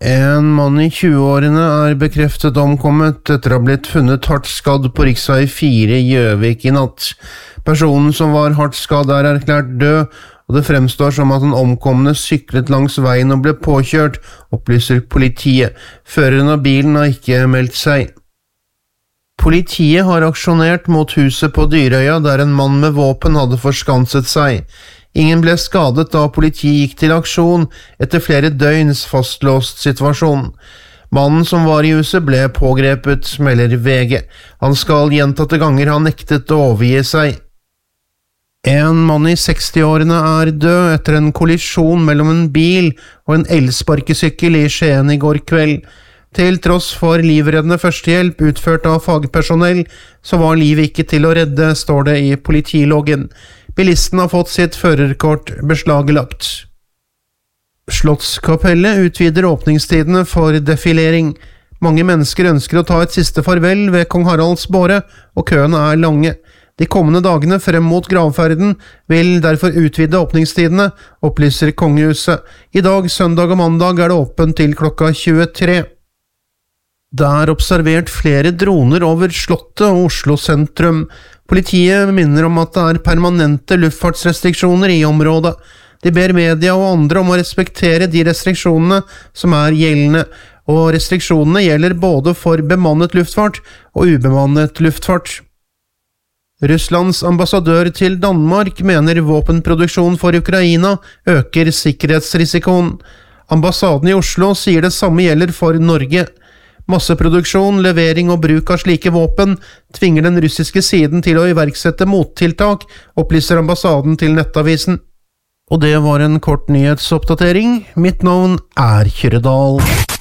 En mann i 20-årene er bekreftet omkommet etter å ha blitt funnet hardt skadd på riksvei 4 i Gjøvik i natt. Personen som var hardt skadd er erklært død, og det fremstår som at den omkomne syklet langs veien og ble påkjørt, opplyser politiet. Føreren av bilen har ikke meldt seg. Politiet har aksjonert mot huset på Dyrøya der en mann med våpen hadde forskanset seg. Ingen ble skadet da politiet gikk til aksjon etter flere døgns fastlåst situasjon. Mannen som var i huset ble pågrepet, melder VG. Han skal gjentatte ganger ha nektet å overgi seg. En mann i 60-årene er død etter en kollisjon mellom en bil og en elsparkesykkel i Skien i går kveld. Til tross for livreddende førstehjelp utført av fagpersonell, så var livet ikke til å redde, står det i politiloggen. Bilisten har fått sitt førerkort beslaglagt. Slottskapellet utvider åpningstidene for defilering. Mange mennesker ønsker å ta et siste farvel ved Kong Haralds båre, og køene er lange. De kommende dagene frem mot gravferden vil derfor utvide åpningstidene, opplyser kongehuset. I dag, søndag og mandag er det åpent til klokka 23. Det er observert flere droner over Slottet og Oslo sentrum. Politiet minner om at det er permanente luftfartsrestriksjoner i området. De ber media og andre om å respektere de restriksjonene som er gjeldende, og restriksjonene gjelder både for bemannet luftfart og ubemannet luftfart. Russlands ambassadør til Danmark mener våpenproduksjon for Ukraina øker sikkerhetsrisikoen. Ambassaden i Oslo sier det samme gjelder for Norge. Masseproduksjon, levering og bruk av slike våpen tvinger den russiske siden til å iverksette mottiltak, opplyser ambassaden til Nettavisen. Og det var en kort nyhetsoppdatering. Mitt navn er Kyrre Dahl.